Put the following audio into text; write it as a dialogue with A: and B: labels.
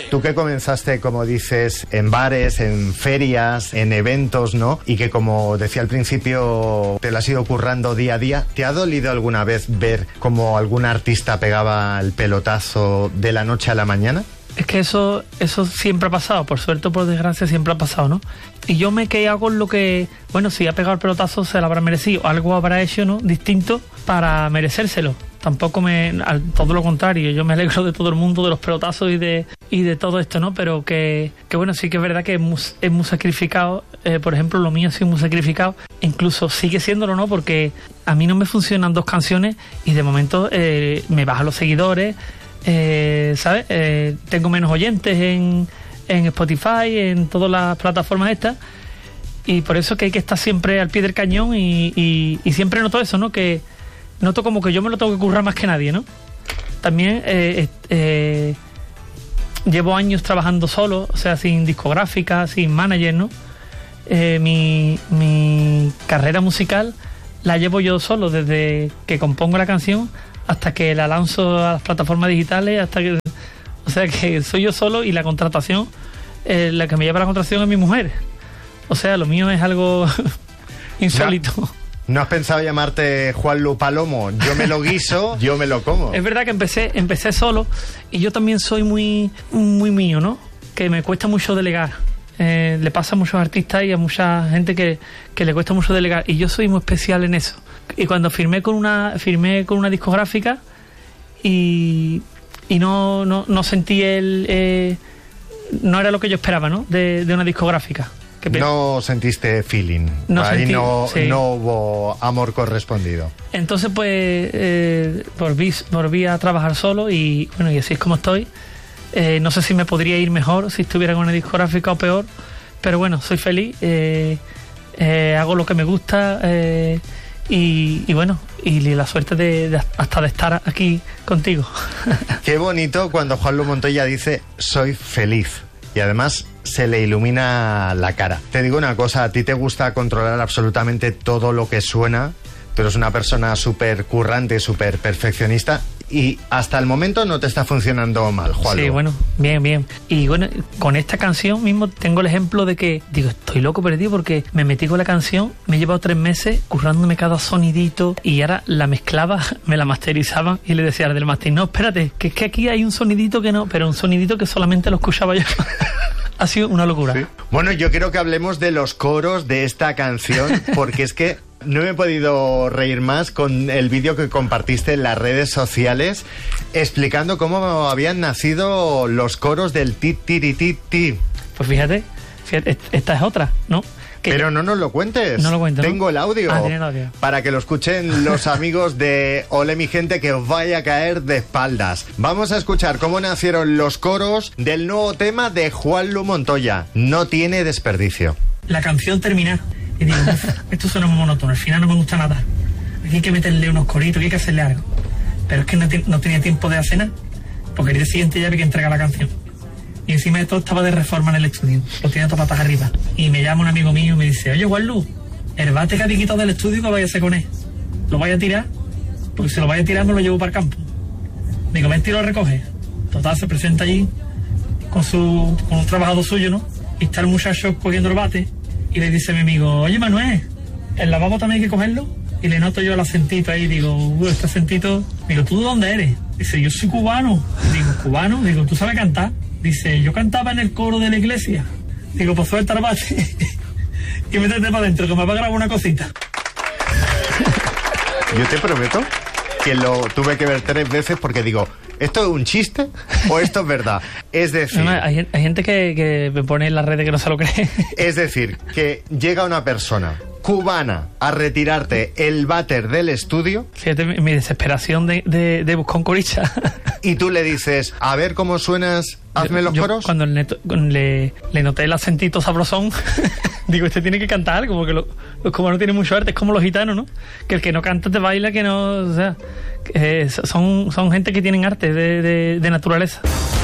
A: Tú que comenzaste, como dices, en bares, en ferias, en eventos, ¿no? Y que, como decía al principio, te lo has ido currando día a día. ¿Te ha dolido alguna vez ver cómo algún artista pegaba el pelotazo de la noche a la mañana?
B: Es que eso siempre ha pasado, por suerte o por desgracia siempre ha pasado, ¿no? Y yo me he quedado con lo que, bueno, si ha pegado el pelotazo se lo habrá merecido, algo habrá hecho, ¿no? Distinto para merecérselo. Tampoco todo lo contrario, yo me alegro de todo el mundo, de los pelotazos y de todo esto, ¿no? Pero que bueno, sí que es verdad que es muy sacrificado, por ejemplo, lo mío ha sido muy sacrificado, incluso sigue siéndolo, ¿no? Porque a mí no me funcionan 2 canciones y de momento me bajan los seguidores, ¿sabes? Tengo menos oyentes en Spotify, en todas las plataformas estas, y por eso que hay que estar siempre al pie del cañón y siempre noto eso, ¿no? Que noto como que yo me lo tengo que currar más que nadie, ¿no? También llevo años trabajando solo, o sea, sin discográfica, sin manager, ¿no? Mi carrera musical la llevo yo solo, desde que compongo la canción hasta que la lanzo a las plataformas digitales, o sea que soy yo solo, y la contratación, la que me lleva la contratación es mi mujer. O sea, lo mío es algo insólito.
A: ¿No has pensado llamarte Juanlu Palomo? Yo me lo guiso, yo me lo como. Es
B: verdad que empecé solo, y yo también soy muy mío, ¿no? Que me cuesta mucho delegar. Le pasa a muchos artistas y a mucha gente que le cuesta mucho delegar, y yo soy muy especial en eso. Y cuando firmé con una discográfica y no sentí no era lo que yo esperaba, ¿no? De una discográfica.
A: No sentiste feeling. Ahí no hubo amor correspondido. Entonces
B: pues volví a trabajar solo, y bueno, y así es como estoy. No sé si me podría ir mejor si estuviera con una discográfica o peor, pero bueno, soy feliz, hago lo que me gusta, y bueno, y la suerte hasta de estar aquí contigo.
A: Qué bonito cuando Juanlu Montoya dice soy feliz, y además se le ilumina la cara. Te digo una cosa, a ti te gusta controlar absolutamente todo lo que suena, pero es una persona súper currante, súper perfeccionista, y hasta el momento no te está funcionando mal, Juanlu.
B: Sí, bueno, bien. Y bueno, con esta canción mismo tengo el ejemplo de que, digo, estoy loco perdido porque me metí con la canción, me he llevado 3 meses currándome cada sonidito, y ahora la mezclaba, me la masterizaban, y le decía al del master, no, espérate, que es que aquí hay un sonidito que no, pero un sonidito que solamente lo escuchaba yo. Ha sido una locura. ¿Sí?
A: Bueno, yo quiero que hablemos de los coros de esta canción, porque es que no me he podido reír más con el vídeo que compartiste en las redes sociales explicando cómo habían nacido los coros del ti, tiri, ti, ti.
B: Pues fíjate, esta es otra, ¿no?
A: Pero no nos lo cuentes.
B: No lo cuento, ¿no?
A: Tengo el audio.
B: Tiene el audio.
A: Para que lo escuchen los amigos de Ole mi gente, que os vaya a caer de espaldas. Vamos a escuchar cómo nacieron los coros del nuevo tema de Juanlu Montoya. No tiene desperdicio.
B: La canción termina y digo, esto suena muy monótono, al final no me gusta nada. Aquí hay que meterle unos coritos, hay que hacerle algo. Pero es que no tenía tiempo de hacer nada, porque el día siguiente ya había que entregar la canción. Y encima de todo estaba de reforma en el estudio, lo tenía todo patas arriba. Y me llama un amigo mío y me dice, oye, Juanlu, el bate que había quitado del estudio, ¿qué vaya a hacer con él? ¿Lo vaya a tirar? Porque si lo vaya a tirar me lo llevo para el campo. Digo, ven, lo recoge. Total, se presenta allí con un trabajador suyo, ¿no? Y está el muchacho cogiendo el bate y le dice a mi amigo, oye, Manuel, ¿el lavabo también hay que cogerlo? Y le noto yo el acentito ahí, digo, este acentito. Digo, ¿tú de dónde eres? Dice, yo soy cubano. Digo, ¿cubano? Digo, ¿tú sabes cantar? Dice, yo cantaba en el coro de la iglesia. Digo, pues suelta el bate y métete para adentro, que me va a grabar una cosita.
A: Yo te prometo que lo tuve que ver 3 veces porque digo, ¿esto es un chiste o esto es verdad? Es decir...
B: No, hay gente que me pone en las redes que no se lo cree.
A: Es decir, que llega una persona cubana a retirarte el váter del estudio.
B: Fíjate mi desesperación de buscar un corista.
A: Y tú le dices, a ver cómo suenas, hazme los coros.
B: Cuando le noté el acentito sabrosón, digo, este tiene que cantar algo, porque los cubanos tienen mucho arte, es como los gitanos, ¿no? Que el que no canta te baila, que no... O sea, son gente que tienen arte de naturaleza.